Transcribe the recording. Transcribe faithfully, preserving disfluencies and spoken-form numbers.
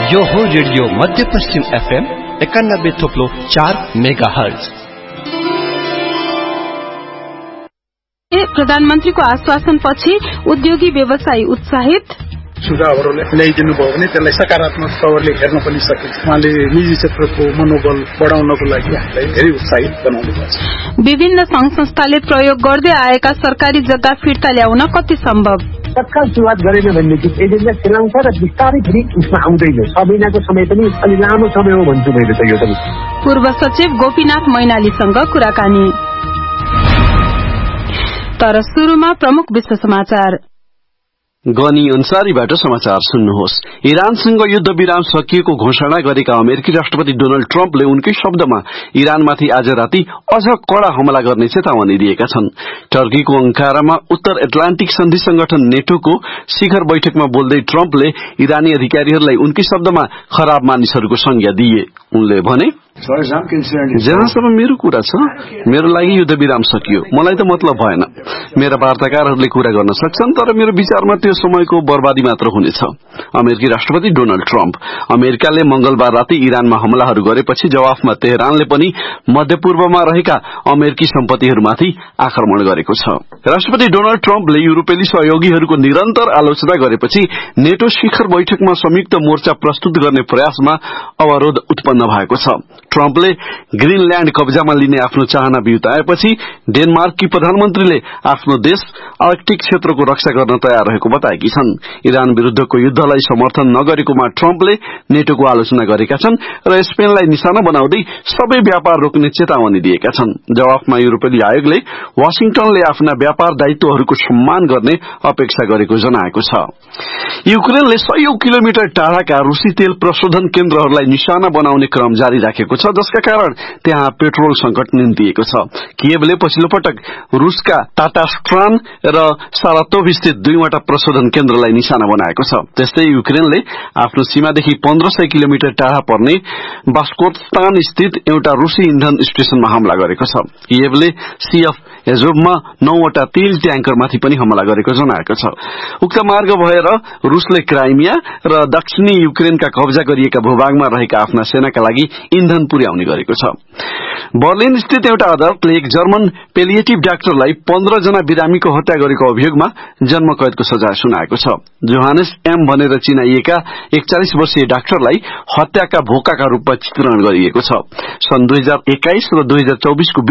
यो हो रेडियो मध्यपश्चिम एफएम एकानब्बे थोप्लो चार मेगा हर्ज। प्रधानमन्त्रीको आश्वासनपछि उद्योगी व्यवसायी उत्साहित। सुझावहरूले ल्याइदिनु भयो भने त्यसलाई सकारात्मक तवरले हेर्न पनि सकिन्छ। उहाँले निजी क्षेत्रको मनोबल बढाउनको लागि हामीलाई धेरै उत्साहित बनाउनु भएको छ। विभिन्न संघ संस्थाले प्रयोग गर्दै आएका सरकारी जग्गा फिर्ता ल्याउन कति सम्भव? तत्काल सुरुवात गरेन भनेदेखि एजेन्डा चलाउँछ र विस्तारै फेरि उसमा आउँदैन। छ महिनाको समय पनि अलि लामो समय हो भन्छु मैले त। यो त पूर्व सचिव गोपीनाथ मैनालीसँग कुराकानी। तर सुरुमा प्रमुख विश्व समाचार। गनी अन्सारीबाट समाचार सुन्नुहोस्। इरानसँग युद्ध विराम सकिएको घोषणा गरेका अमेरिकी राष्ट्रपति डोनाल्ड ट्रम्पले उनकै शब्दमा इरानमाथि आज राति अझ कड़ा हमला गर्ने चेतावनी दिएका छन्। टर्कीको अंकारामा उत्तर एटलान्टिक सन्धि संगठन नेटोको शिखर बैठकमा बोल्दै ट्रम्पले इरानी अधिकारीहरूलाई उनकै शब्दमा खराब मानिसहरूको संज्ञा दिए। उनले भने, जहाँसम्म मेरो कुरा छ, मेरो लागि युद्ध विराम सकियो, मलाई त मतलब भएन। मेरा वार्ताकारहरूले कुरा गर्न सक्छन्, तर मेरो विचारमा त्यो समयको बर्बादी मात्र हुनेछ। अमेरिकी राष्ट्रपति डोनाल्ड ट्रम्प। अमेरिकाले मंगलबार राति इरानमा हमलाहरू गरेपछि जवाफमा तेहरानले पनि मध्यपूर्वमा रहेका अमेरिकी सम्पत्तिहरूमाथि आक्रमण गरेको छ। राष्ट्रपति डोनाल्ड ट्रम्पले युरोपेली सहयोगीहरूको निरन्तर आलोचना गरेपछि नेटो शिखर बैठकमा संयुक्त मोर्चा प्रस्तुत गर्ने प्रयासमा अवरोध उत्पन्न भएको छ। ट्रम्पले ग्रीनल्याण्ड कब्जामा लिने आफ्नो चाहना बिउताएपछि डेनमार्ककी प्रधानमन्त्रीले आफ्नो देश आर्कटिक क्षेत्रको रक्षा गर्न तयार रहेको बताएकी छन्। इरान विरूद्धको युद्धलाई समर्थन नगरेकोमा ट्रम्पले नेटोको आलोचना गरेका छन् र स्पेनलाई निशाना बनाउँदै सबै व्यापार रोक्ने चेतावनी दिएका छन्। जवाफमा युरोपेली आयोगले वाशिंगटनले आफ्ना व्यापार दायित्वहरूको सम्मान गर्ने अपेक्षा गरेको जनाएको छ। युक्रेनले सयौं किलोमिटर टाढाका रूसी तेल प्रशोधन केन्द्रहरूलाई निशाना बनाउने क्रम जारी राखेको छ, जसका कारण त्यहाँ पेट्रोल संकट निम्तिएको छ। किएभले पछिल्लो पटक रूसका टाटास्ट्रान र सारातोभ स्थित दुईवटा प्रशोधन केन्द्रलाई निशाना बनाएको छ। त्यस्तै युक्रेनले आफ्नो सीमादेखि पन्ध्र सय किलोमिटर टाढा पर्ने बास्कोस्तान स्थित एउटा रूसी इन्धन स्टेशनमा हमला गरेको छ। किएभले सीएफ एजोभमा नौवटा तेल ट्याङ्करमाथि पनि हमला गरेको जनाएको छ। उक्त मार्ग भएर रूसले क्राइमिया र दक्षिणी युक्रेनका कब्जा गरिएका भूभागमा रहेका आफ्ना सेनाका लागि इन्धन पुर्याउने गरेको छ। बर्लिन स्थित एउटा अदालतले एक जर्मन पेलिएटिभ डाक्टरलाई पन्ध्र जना बिरामीको हत्या गरेको अभियोगमा जन्मकैदको सजाय सुनाएको छ। जोहानेस एम भनेर चिनाइएका एकचालिस वर्षीय डाक्टरलाई हत्याका भोकाका रूपमा चित्रण गरिएको छ। सन् दुई हजार एक्काइस र दुई हजार चौबिसको